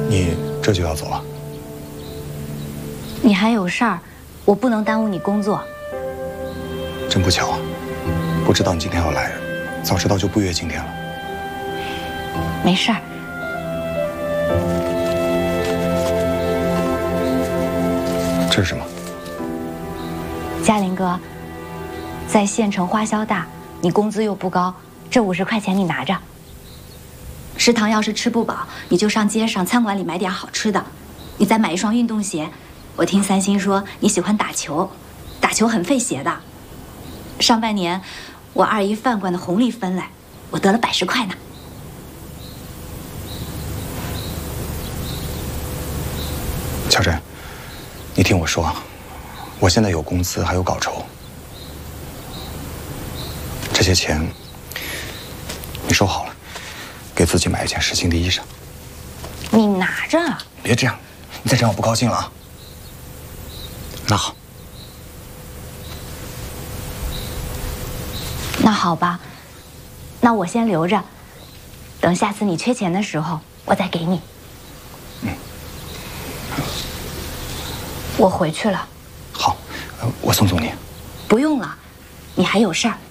你这就要走了？ 你还有事儿，我不能耽误你工作。 真不巧，不知道你今天要来，早知道就不约今天了。 没事儿。 这是什么？ 嘉林哥，在县城花销大，你工资又不高，这50块钱你拿着。食堂要是吃不饱，你就上街上餐馆里买点好吃的，你再买一双运动鞋。我听三星说你喜欢打球，打球很费鞋的。上半年我2姨饭馆的红利分来，我得了110块呢。 乔真，你听我说，我现在有工资，还有稿酬，这些钱你收好了，给自己买一件实心的衣裳。 你拿着。 别这样，你再这样我不高兴了啊。那好。 那好吧，那我先留着，等下次你缺钱的时候，我再给你。我回去了。 好，我送你。 不用了，你还有事儿。